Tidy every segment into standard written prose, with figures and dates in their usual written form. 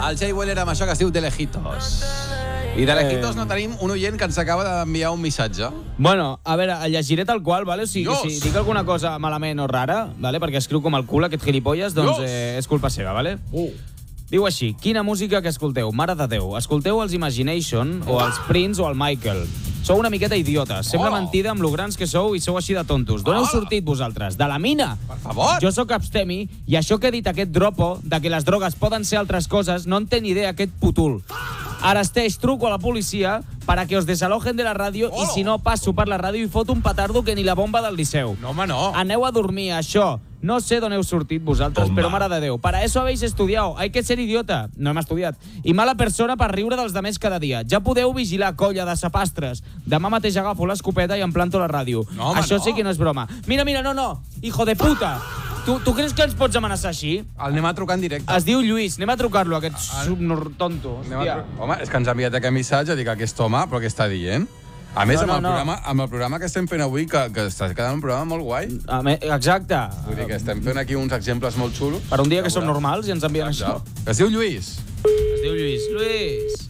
el Jay Weller amb això que es diu De Lejitos. I de Lejitos no tenim un oient que ens acaba d'enviar un missatge. Bueno, a veure, el llegiré tal qual, vale? O sigui, si dic alguna cosa malament o rara, vale? Perquè escriu com el cul aquest gilipolles, doncs és culpa seva, vale? Diu així, quina música que escolteu? Mare de Déu, escolteu els Imagination o els Prince o el Michael. Sou una miqueta idiotes. Sembla mentida amb lo grans que sou i sou així de tontos. D'on heu sortit vosaltres? De la mina? Per favor. Jo sóc abstemi i això que ha dit aquest dropo de que les drogues poden ser altres coses no en té ni idea aquest putul. Ara esteix, truco a la policia para que os desalojen de la ràdio i si no passo per la ràdio i foto un petardo que ni la bomba del Liceu. No, home, no. Aneu a dormir, això. No sé d'on heu sortit vosaltres, però mare de Déu. Para eso habéis estudiado. Hay que ser idiota. No hem estudiat. I mala persona per riure dels demés cada dia. Ja podeu vigilar, colla de sapastres. Demà mateix agafo l'escopeta i em planto a la ràdio. No, home, això sí que no és broma. Mira, no. Hijo de puta. Tu creus que ens pots amenaçar així? El anem a trucar en directe. Es diu Lluís. Anem a trucar-lo, aquest tonto. Home, és que ens ha enviat aquest missatge, dic aquest home, però què està dient? A més, amb el programa que estem fent avui, que està quedant un programa molt guai. Exacte. Vull dir que estem fent aquí uns exemples molt xulos. Per un dia que som normals i ens envien això. Es diu Lluís. Lluís.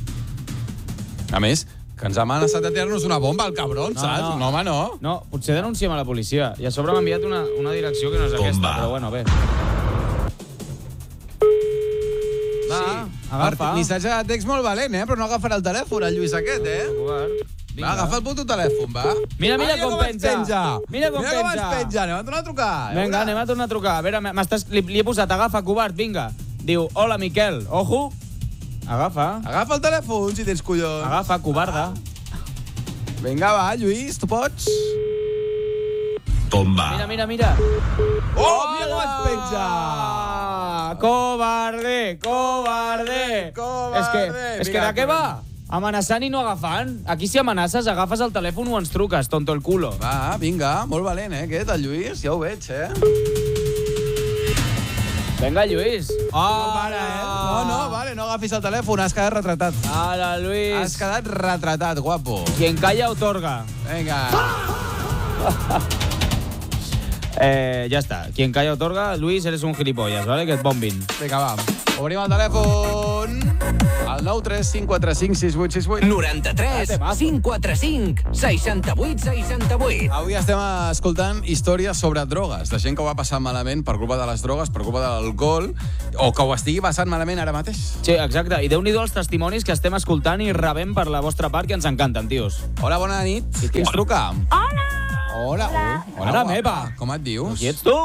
A més, que ens ha amenaçat de tirar-nos una bomba al cabron, saps? No, home, no. No, potser denunciem a la policia. I a sobre m'ha enviat una direcció que no és aquesta, però bueno, bé. Agafa. Missatge de text molt valent, però no agafarà el telèfon, el Lluís aquest, Va, agafa el puto telèfon, va. Mira com penja. Mira com penja. Anem a tornar a trucar. Vinga, anem a tornar a trucar. A veure, li he posat, agafa, covard, vinga. Diu, hola, Miquel, ojo. Agafa. Agafa el telèfon, si tens collons. Agafa, covarda. Vinga, va, Lluís, tu pots? Tomba. Mira. Oh, mira com es penja. Covarde. És que de què va? Amenaçant i no agafant. Aquí si amenaces, agafes el telèfon o ens truques, tonto el culo. Va, vinga, molt valent, aquest, el Lluís, ja ho veig, Vinga, Lluís. Vale, no agafis el telèfon, has quedat retratat. Ara, Lluís. Has quedat retratat, guapo. Quien calla, otorga. Vinga. Ja està. Quien calla, otorga. Luis, eres un gilipollas, ¿vale? Que et bombin. Vinga, va. Obrim el telèfon. El 935456868. 93 545 6868. Avui estem escoltant històries sobre drogues, de gent que ho va passar malament per culpa de les drogues, per culpa de l'alcohol, o que ho estigui passant malament ara mateix. Sí, exacte. I Déu-n'hi-do els testimonis que estem escoltant i rebem per la vostra part, que ens encanten, tios. Hola, bona nit. Qui ens truca? Hola, Hola, meva. Com et dius? Qui ets tu?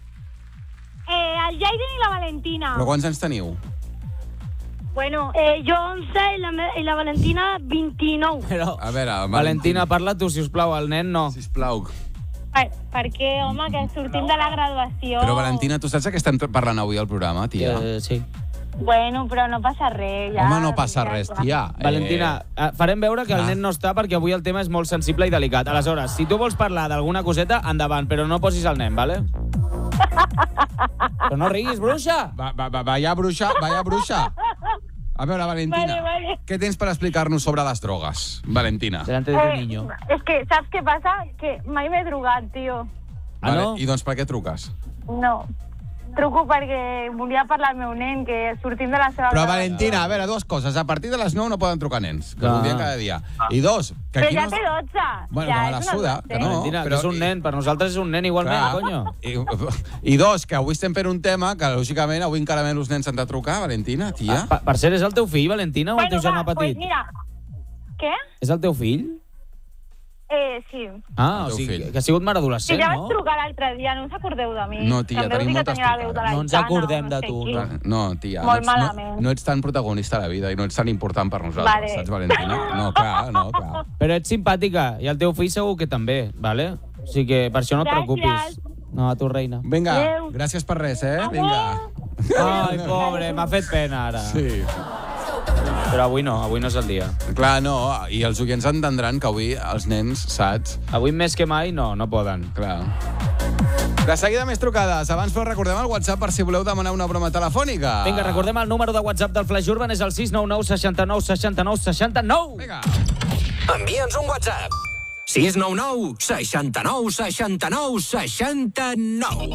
El Jaiden i la Valentina. Però quants anys teniu? Bueno, jo 11 i la Valentina 29. Però, A veure, Valentina, parla tu, sisplau, el nen no. Sisplau. Perquè, home, que sortim de la graduació. Però, Valentina, tu saps que estem parlant avui al programa, tia? Sí. Bueno, però no passa res, ja. Home, no passa res, tia. Valentina, farem veure que el nen no està perquè avui el tema és molt sensible i delicat. Aleshores, si tu vols parlar d'alguna coseta, endavant, però no posis el nen, vale? Però no riguis, bruixa! Vaya bruixa. A veure, Valentina, Vale. què tens per explicar-nos sobre les drogues? Valentina. Delante de tu niño. És que, saps què passa? Que mai m'he drogat, tio. Ah, no? I doncs per què truques? No. Truco perquè volia parlar al meu nen, que sortim de la seva... Però, Valentina, a veure, dues coses. A partir de les 9 no poden trucar nens, que voldrien cada dia. I dos, que Però aquí ja no... té 12. Bueno, ja que me la suda, que no. Valentina, però- que és un nen. Per nosaltres és un nen igualment, conyo. I dos, que avui estem fent un tema que, lògicament, avui encara més els nens han de trucar, Valentina, tia. Per cert, és el teu fill, Valentina, o el teu germà petit? Pues mira, què? És el teu fill? Sí. Ah, El o teu sigui, fill. que ha sigut mare Sí, adolescent, ja no? vaig trucar l'altre dia, no us acordeu de mi? No, tia, Em vau tenim dir que moltes tenia la veu de la No ens Aitana, acordem de no sé tu, qui. No, tia, Molt malament. no ets tan protagonista a la vida i no ets tan important per nosaltres, Vale. saps, Valentina? No, clar. Però ets simpàtica, i el teu fill segur que també, vale? O sigui que per això no et preocupis. Gràcies. No, a tu, reina. Vinga, Adéu. gràcies per res, Vinga. Ai, pobre, m'ha fet pena ara. Sí. Però avui no és el dia. Clar, no, i els oients entendran que avui els nens, saps? Avui més que mai no poden. Clar. De seguida més trucades. Abans, però, recordem el WhatsApp per si voleu demanar una broma telefònica. Vinga, recordem el número de WhatsApp del Flash Urban, és el 699 69 69 69. Vinga. Envia'ns un WhatsApp. 699 69 69 69.